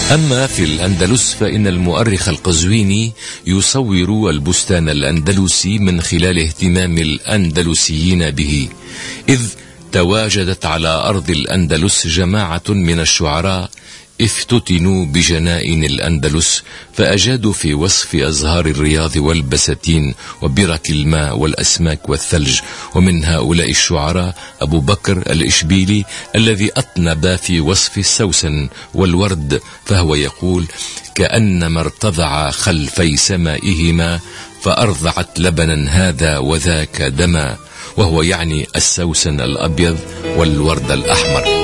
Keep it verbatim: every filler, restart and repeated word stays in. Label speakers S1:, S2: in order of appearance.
S1: أما في الأندلس فإن المؤرخ القزويني يصور البستان الأندلسي من خلال اهتمام الأندلسيين به، إذ تواجدت على أرض الأندلس جماعة من الشعراء افتتنوا بجنائن الأندلس، فأجادوا في وصف أزهار الرياض والبساتين وبرك الماء والأسماك والثلج. ومن هؤلاء الشعراء أبو بكر الإشبيلي الذي أطنب في وصف السوسن والورد، فهو يقول: كأنما ارتضع خلفي سمائهما فأرضعت لبنا هذا وذاك دما، وهو يعني السوسن الأبيض والورد الأحمر.